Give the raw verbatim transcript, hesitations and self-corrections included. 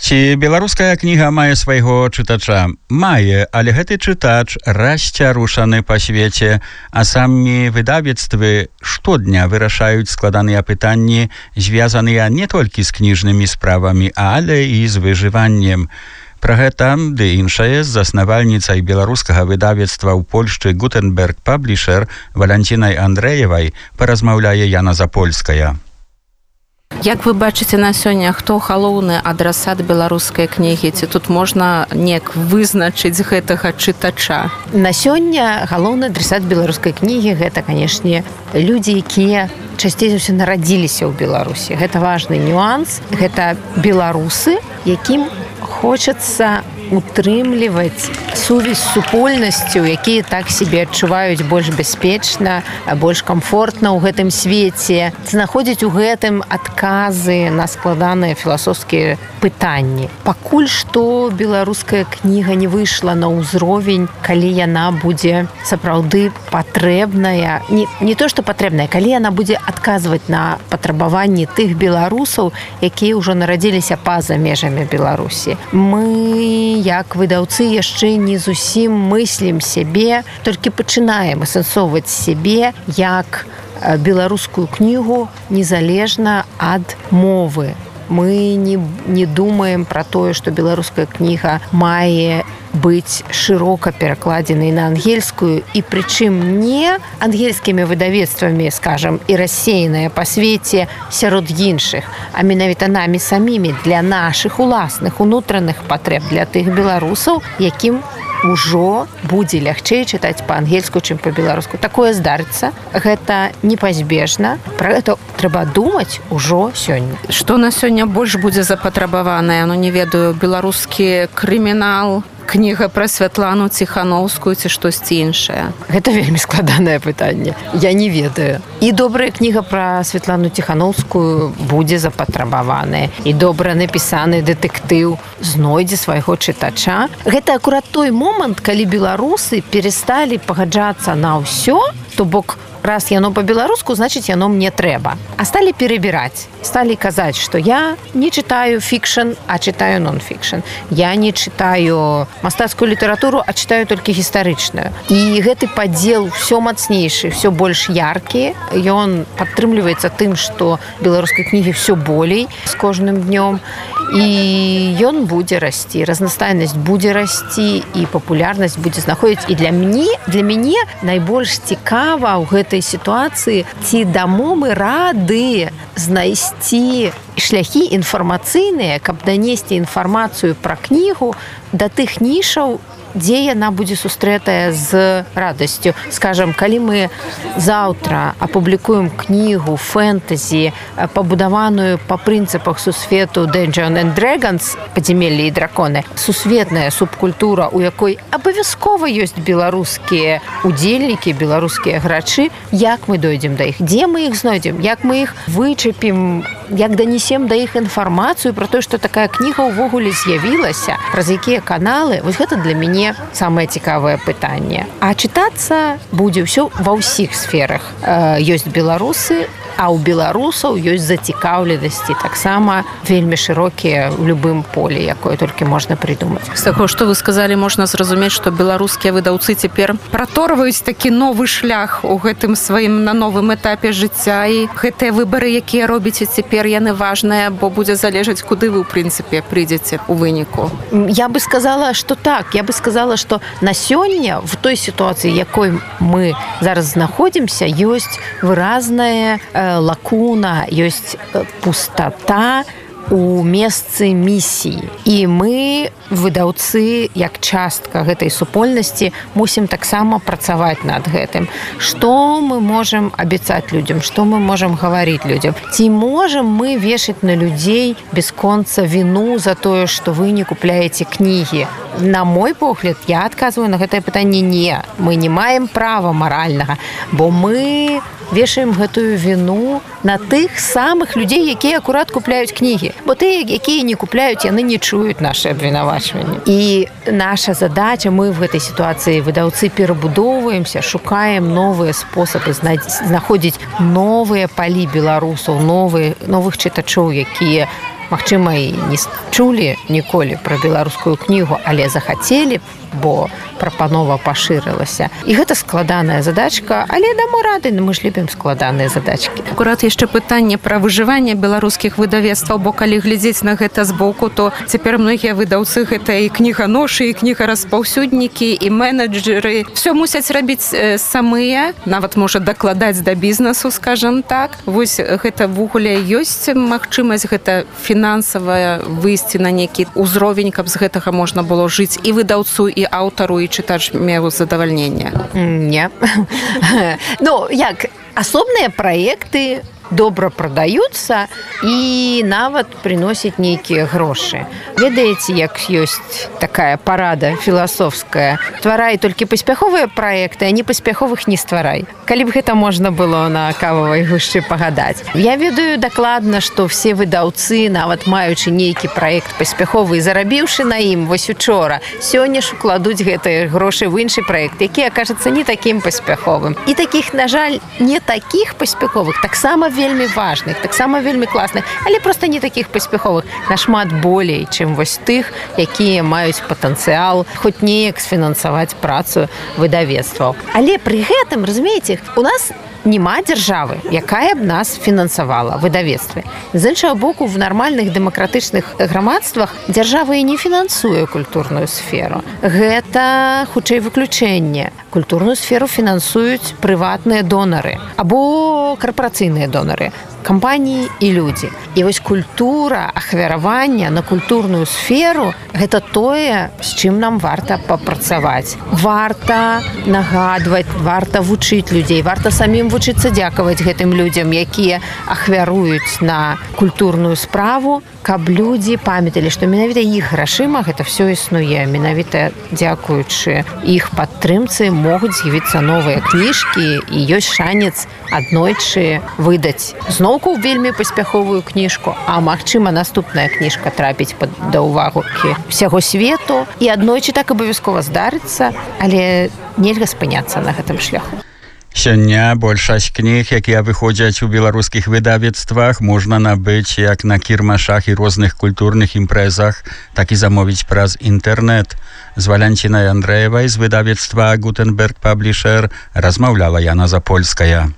Ці беларуская кніга мае свайго чытача? Мае, але гэты чытач расцярушаны па свеце, а самі выдавецтвы штодня вырашаюць складаныя пытанні, звязаныя не толькі з кніжнымі справамі, але і з выжываннем. Пра гэта ды іншае з заснавальніцай беларускага выдавецтва ў Польшчы Gutenberg Publisher Валянцінай Андрэевай паразмаўляе Яна Запольская. Як вы бачыце на сёння, хто галоўны адрасат беларускай кнігі? Ці тут можна неяк вызначыць гэтага чытача? На сёння галоўны адрасат беларускай кнігі гэта, канешне, людзі, якія часцей за ўсё нарадзіліся ў Беларусі. Гэта важны нюанс. Гэта беларусы, якім хочацца утрымліваць сувязь з супольнасцю, якія так сябе адчуваюць больш бяспечна, больш камфортна ў гэтым свеце, знаходзіць у гэтым адказы на складаныя філасофскія пытанні. Пакуль што беларуская кніга не выйшла на ўзровень, калі яна будзе сапраўды патрэбная, не, не то што патрэбная, калі яна будзе адказваць на патрабаванні тых беларусаў, якія ўжо нарадзіліся па-за межамі Беларусі. Мы як выдаўцы яшчэ не зусім мыслім сябе, толькі пачынаем асэнсоўваць сябе як беларускую кнігу незалежна ад мовы. Мы не, не думаем пра тое, што беларуская кніга мае быць шырока перакладзенай на ангельскую, і прычым не ангельскімі выдавецтвамі, скажам, і рассеяныя па свеце сярод іншых, а менавіта намі самімі для нашых уласных унутраных патрэб, для тых беларусаў, якім ужо будзе лягчэй чытаць па-ангельску, чым па-беларуску. Такое здарыцца, гэта непазбежна. Пра гэта трэба думаць ужо сёння. Што на сёння больш будзе запатрабаванае? Ну, не ведаю, беларускі крымінал, кніга пра Святлану Ціхановскую ці штосьці іншае? Гэта вельмі складанае пытанне. Я не ведаю. І добрая кніга пра Святлану Ціхановскую будзе запатрабаваная. І добра напісаны дэтэктыў знойдзе свайго чытача. Гэта акурат той момант, калі беларусы пересталі пагаджацца на ўсё, то бок раз яно по-беларуску, значыць, яно мне трэба. А сталі перабіраць. Сталі казаць, што я не чытаю фікшн, а чытаю нон-фікшн. Я не чытаю мастацкую літаратуру, а чытаю толькі гістарычную. І гэты падзел ўсё мацнейшы, ўсё больш яркі. Ён падтрымліваецца тым, што беларускай кнігі ўсё болей з кожным днём. І ён будзе расці. Разнастайнасць будзе расці, і папулярнасць будзе знаходзіць. І для мяне, для мяне найбольш цікава ў гэтай сітуацыі, ці дамо мы рады знайсці шляхі інфармацыйныя, каб данесці інфармацыю пра кнігу да тых нішаў, дзе яна будзе сустрэтая з радасцю. Скажам, калі мы заўтра апублікуем кнігу фэнтэзі, пабудаваную па прынцыпах сусвету Dungeons and Dragons, падзямеллі і драконы, сусветная субкультура, у якой абавязкова ёсць беларускія удзельнікі, беларускія грачы, як мы дойдзем да іх? Дзе мы іх знойдзем? Як мы іх вычапім? Як данесем да іх інфармацыю пра тое, што такая кніга ўвогуле з'явілася? Праз якія каналы? Вось гэта для мяне самае цікавае пытанне. А чытацца будзе ўсё ва ўсіх сферах. Ёсць беларусы, а ў беларусаў ёсць зацікаўленасці таксама вельмі шырокія ў любым полі, якое толькі можна прыдумаць. З таго, што вы сказалі, можна зразумець, што беларускія выдаўцы цяпер праторваюць такі новы шлях у гэтым сваім на новым этапе жыцця, і гэтыя выбары, якія робіце цяпер, яны важныя, бо будзе залежаць, куды вы, ў прынцыпе, прыйдзеце ў выніку. Я бы сказала, што так. Я бы сказала, што на сёння в той сітуацыі, якой мы зараз знаходзімся, ёсць выразная лакуна, ёсць пустата у месцы місіі. І мы, выдаўцы, як частка гэтай супольнасці, мусім таксама працаваць над гэтым. Што мы можам абяцаць людзям? Што мы можам гаварыць людзям? Ці можам мы вешаць на людзей бясконца віну за тое, што вы не купляеце кнігі? На мой погляд, я адказваю на гэтае пытанне не. Мы не маем права маральнага, бо мы вешаем гэтую віну на тых самых людзей, якія акурат купляюць кнігі. Бо тыя, якія не купляюць, яны не чуюць нашы абвінавачванні. І наша задача, мы в гэтай сітуацыі выдаўцы перабудоўваемся, шукаем новыя спосабы знаходзіць новыя палі беларусаў, новыя, новых чытачоў, якія магчыма, і не чулі ніколі пра беларускую кнігу, але захацелі б, бо прапанова пашырылася. І гэта складаная задачка, але дамо рады, мы ж любім складаныя задачкі. Акурат яшчэ пытанне пра выжыванне беларускіх выдавецтваў, бо калі глядзець на гэта збоку, то цяпер многія выдаўцы гэта і кніганошы, і кнігараспаўсюднікі, і менеджеры. Всё мусяць рабіць самыя, нават можа дакладаць да бізнесу, скажам так. Вось гэта ввогуле ёсць магчымасць гэта фінансавая выйсці на нейкі ўзровень, каб з гэтага можна было жыць і выдаўцу, і аўтару, і чытач меў задавальненне. Не. Ну, як, асобныя праекты добра прадаюцца і нават прыносяць нейкія грошы. Ведаеце, як ёсць такая парада філасофская: стварай толькі паспяховыя праекты, а непаспяховых не стварай. Калі б гэта можна было на кававай гушчы пагадаць. Я ведаю дакладна, што все выдаўцы, нават маючы нейкі праект паспяховы і зарабіўшы на ім вось учора, сёння ж укладуць гэтыя грошы в іншы праект, які акажацца не такім паспяховым. І такіх, на жаль, не такіх паспяховых, таксама вельмі важных, таксама вельмі класных, але проста не такіх паспяховых, нашмат болей, чым вось тых, якія маюць патэнцыял хоць неяк сфінансаваць працу выдавецтваў. Але пры гэтым, разумееце, у нас няма дзяржавы, якая б нас фінансавала выдавецтвы. З іншага боку, в нармальных дэмакратычных грамадствах дзяржава і не фінансуе культурную сферу. Гэта, хутчэй, выключэнне. Культурную сферу фінансуюць прыватныя донары або карпорацыйныя донары, кампаніі і людзі. І вось культура ахвяравання на культурную сферу – гэта тое, з чым нам варта папрацаваць. Варта нагадваць, варта вучыць людзей, варта самім вучыцца дзякаваць гэтым людзям, якія ахвяруюць на культурную справу, каб людзі памяталі, што менавіта іх грашыма гэта все існуе. Менавіта дзякуючы іх падтрымцы могуць з'явіцца новыя кніжкі, і ёсць шанец аднойчы выдаць зноўку вельмі паспяховую кніжку, а магчыма, наступная кніжка трапіць пад да ўвагу ўсяго свету, і аднойчы так абавязкова здарыцца, але нельга спыняцца на гэтым шляху. Сёння большасць кніг, якія выходзяць у беларускіх выдавецтвах, можна набыць як на кірмашах і розных культурных імпрэзах, так і замовіць праз інтэрнэт. З Валянцінай Андрэевай з выдавецтва Гутенберг Паблішэр размаўляла Яна Запольская.